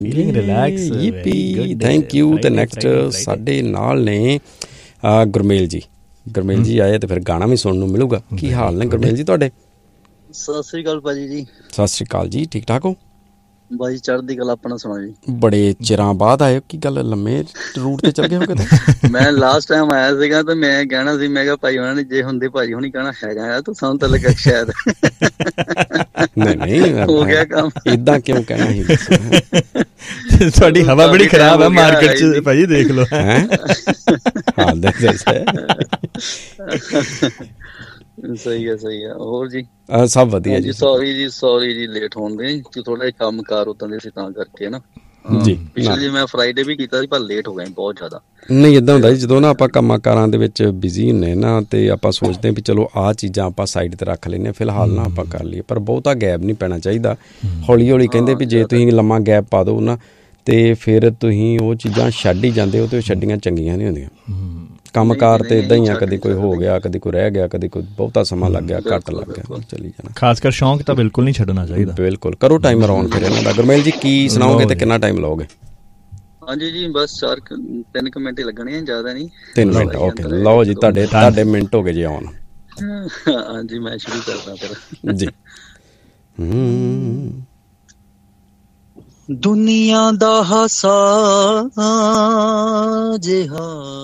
Thank you. ਤੇ next ਸਾਡੇ ਨਾਲ ਨੇ ਗੁਰਮੇਲ ਜੀ। ਗੁਰਮੇਲ ਜੀ ਆਏ ਤੇ ਫਿਰ ਗਾਣਾ ਵੀ ਸੁਣਨ ਨੂੰ ਮਿਲੂਗਾ। ਕੀ ਹਾਲ ਨੇ ਗੁਰਮੇਲ ਜੀ ਤੁਹਾਡੇ? ਸਤਿ ਸ੍ਰੀ ਅਕਾਲ ਭਾਜੀ ਜੀ। ਸਤਿ ਸ੍ਰੀ ਅਕਾਲ ਜੀ, ਠੀਕ ਠਾਕ ਹੋ? ਬਾਈ ਚੜ੍ਹਦੀ ਕਲਾ, ਆਪਣਾ ਸੁਣਾਓ ਜੀ। ਬੜੇ ਚਿਰਾਂ ਬਾਅਦ ਆਏ ਹੋ, ਕੀ ਗੱਲ ਲੰਮੇ ਰੂਟ ਤੇ ਚੱਲ ਗਏ ਹੋ ਕਿਤੇ? ਮੈਂ ਲਾਸਟ ਟਾਈਮ ਆਇਆ ਸੀਗਾ ਤੇ ਮੈਂ ਕਹਿਣਾ ਸੀ, ਮੈਂ ਕਿਹਾ ਭਾਈ ਉਹਨਾਂ ਨੇ ਜੇ ਹੁੰਦੇ ਭਾਜੀ ਹੁਣੀ ਕਹਿਣਾ ਹੈਗਾ ਆ ਤਾਂ ਸਾਨੂੰ ਤਾਂ ਲੱਗਾ ਸ਼ਾਇਦ ਨਹੀਂ ਹੋ ਗਿਆ ਕੰਮ। ਏਦਾਂ ਕਿਉਂ ਕਹਿਣਾ ਸੀ? ਤੁਹਾਡੀ ਹਵਾ ਬੜੀ ਖਰਾਬ ਹੈ ਮਾਰਕੀਟ ਚ ਭਾਜੀ, ਦੇਖ ਲਓ। ਹਾਂ ਸਹੀ ਹੈ ਸਹੀ ਹੈ। ਹੋਰ ਜੀ ਸਭ ਵਧੀਆ ਜੀ। ਸੌਰੀ ਜੀ ਲੇਟ ਹੋਣ ਦੇ, ਥੋੜਾ ਜਿਹਾ ਕੰਮ ਕਾਰ ਉਦਾਂ ਦੇ ਸੀ ਤਾਂ ਕਰਕੇ ਨਾ ਜੀ। ਪਿਛਲੇ ਮੈਂ ਫਰਾਈਡੇ ਵੀ ਕੀਤਾ ਸੀ ਪਰ ਲੇਟ ਹੋ ਗਏ ਬਹੁਤ ਜ਼ਿਆਦਾ। ਨਹੀਂ ਏਦਾਂ ਹੁੰਦਾ ਜੀ, ਜਦੋਂ ਨਾ ਆਪਾਂ ਕੰਮਾਂ ਕਾਰਾਂ ਦੇ ਵਿੱਚ ਬਿਜ਼ੀ ਹੁੰਦੇ ਨਾ ਤੇ ਆਪਾਂ ਸੋਚਦੇ ਹਾਂ ਵੀ ਚਲੋ ਆਹ ਚੀਜ਼ਾਂ ਆਪਾਂ ਸਾਈਡ ਤੇ ਰੱਖ ਲੈਂਦੇ ਹਾਂ, ਫਿਲਹਾਲ ਨਾ ਆਪਾਂ ਕਰ ਲਈਏ। ਪਰ ਬਹੁਤਾ ਗੈਪ ਨਹੀਂ ਪੈਣਾ ਚਾਹੀਦਾ। ਹੌਲੀ ਹੌਲੀ ਕਹਿੰਦੇ ਵੀ ਜੇ ਤੁਸੀਂ ਲੰਮਾ ਗੈਪ ਪਾ ਦਿਓ ਨਾ ਤੇ ਫਿਰ ਤੁਸੀਂ ਉਹ ਚੀਜ਼ਾਂ ਛੱਡ ਹੀ ਜਾਂਦੇ ਹੋ ਤੇ ਉਹ ਛੱਡੀਆਂ ਚੰਗੀਆਂ ਨਹੀਂ ਹੁੰਦੀਆਂ। ਕੰਮ ਕਾਰ ਤੇ ਏਦਾਂ ਹੀ ਆ, ਕਦੇ ਕੋਈ ਹੋ ਗਿਆ, ਕਦੇ ਕੋਈ ਰਹਿ ਗਿਆ, ਕਦੇ ਕੋਈ ਬਹੁਤਾ ਸਮਾਂ ਲੱਗ ਗਿਆ, ਘੱਟ ਲੱਗ ਗਿਆ, ਚਲੀ ਜਾਣਾ। ਖਾਸ ਕਰ ਸ਼ੌਂਕ ਤਾਂ ਬਿਲਕੁਲ ਨਹੀਂ ਛੱਡਣਾ ਚਾਹੀਦਾ। ਬਿਲਕੁਲ ਕਰੋ ਟਾਈਮ ਅਰਾਊਂਡ ਫਿਰ ਇਹਨਾਂ ਦਾ। ਗੁਰਮੇਲ ਜੀ ਕੀ ਸੁਣਾਓਗੇ ਤੇ ਕਿੰਨਾ ਟਾਈਮ ਲਓਗੇ? ਹਾਂਜੀ ਜੀ ਬਸ 3 ਮਿੰਟ ਹੀ ਲੱਗਣੇ ਆ, ਜ਼ਿਆਦਾ ਨਹੀਂ। 3 ਮਿੰਟ ਓਕੇ। ਲਓ ਜੀ, ਤੁਹਾਡੇ ਮਿੰਟ ਹੋ ਗਏ ਜੀ ਆਉਣ। ਹਾਂਜੀ ਮੈਂ ਸ਼ੁਰੂ ਕਰਦਾ ਫਿਰ ਜੀ। ਦੁਨੀਆ ਦਾ ਹਾਸਾ ਜਿਹਾ